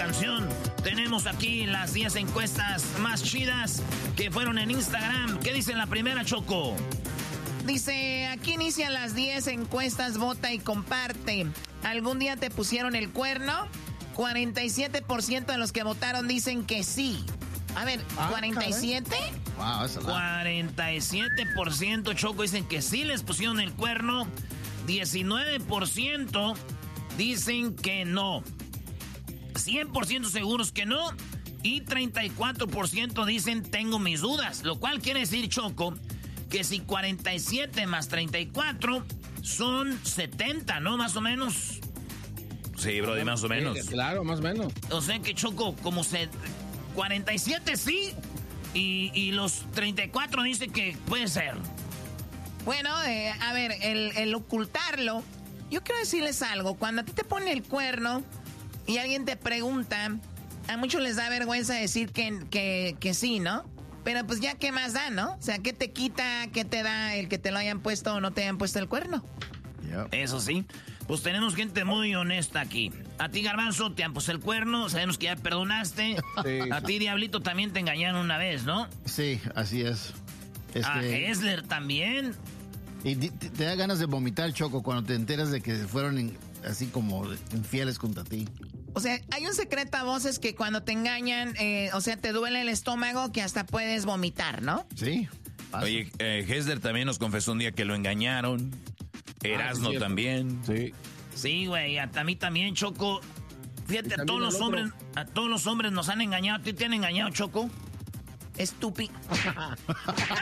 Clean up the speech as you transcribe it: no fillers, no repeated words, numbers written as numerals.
canción. Tenemos aquí las 10 encuestas más chidas que fueron en Instagram. ¿Qué dice la primera, Choco? Dice, aquí inician las 10 encuestas, vota y comparte. ¿Algún día te pusieron el cuerno? 47% de los que votaron dicen que sí. A ver, ¿47? Wow, 47%, Choco, dicen que sí les pusieron el cuerno. 19% dicen que no. 100% seguros que no. Y 34% dicen tengo mis dudas. Lo cual quiere decir, Choco, que si 47 más 34 son 70, ¿no? Más o menos. Sí, brody, más o menos. Claro, más o menos. O sea que, Choco, como 47 sí y los 34 dicen que puede ser. Bueno, a ver, el ocultarlo, yo quiero decirles algo. Cuando a ti te pone el cuerno y alguien te pregunta, a muchos les da vergüenza decir que sí, ¿no? Pero pues ya, ¿qué más da, no? O sea, ¿qué te quita, qué te da el que te lo hayan puesto o no te hayan puesto el cuerno? Yep. Eso sí, pues tenemos gente muy honesta aquí. A ti, Garbanzo, te han puesto el cuerno, sabemos que ya perdonaste. Sí. A ti, Diablito, también te engañaron una vez, ¿no? Sí, así es. A Hessler también. Y te da ganas de vomitar, Choco, cuando te enteras de que fueron así como infieles contra ti. O sea, hay un secreto a voces que cuando te engañan, o sea, te duele el estómago que hasta puedes vomitar, ¿no? Sí. Pasa. Oye, Hessler también nos confesó un día que lo engañaron. Erasmo también. Sí. Sí, güey, a mí también, Choco. Fíjate, a todos los hombres nos han engañado. ¿A ti te han engañado, Choco? Estúpido.